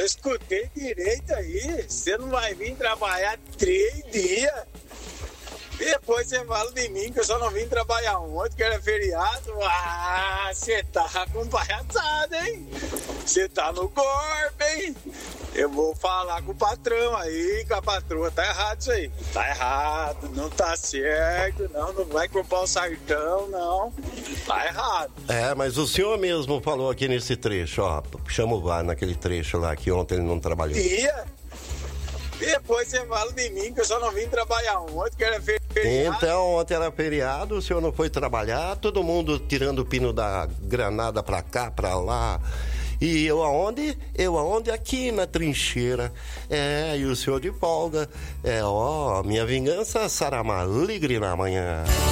escutei direito aí. Você não vai vir trabalhar 3 dias. Depois você fala de mim que eu só não vim trabalhar ontem, que era feriado. Ah, você tá com palhaçada, hein? Você tá no corpo, hein? Eu vou falar com o patrão aí, com a patroa. Tá errado isso aí. Tá errado, não tá certo, não vai comprar o sartão, não. Tá errado. Mas o senhor mesmo falou aqui nesse trecho, ó. Chama o VAR naquele trecho lá que ontem ele não trabalhou. Depois você fala de mim que eu só não vim trabalhar ontem, que era feriado. Então, ontem era feriado, o senhor não foi trabalhar, todo mundo tirando o pino da granada pra cá, pra lá. E eu aonde? Aqui na trincheira. E o senhor de folga. Minha vingança será maligna amanhã.